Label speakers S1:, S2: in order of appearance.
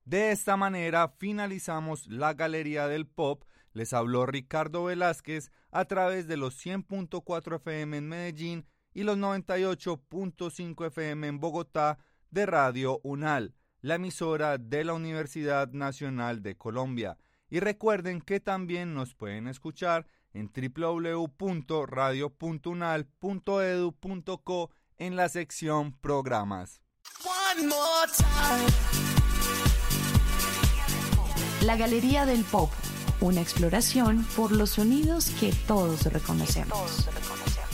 S1: De esta manera finalizamos la Galería del Pop. Les habló Ricardo Velázquez a través de los 100.4 FM en Medellín y los 98.5 FM en Bogotá de Radio UNAL, la emisora de la Universidad Nacional de Colombia. Y recuerden que también nos pueden escuchar en www.radio.unal.edu.co en la sección Programas.
S2: La Galería del Pop, una exploración por los sonidos que todos reconocemos.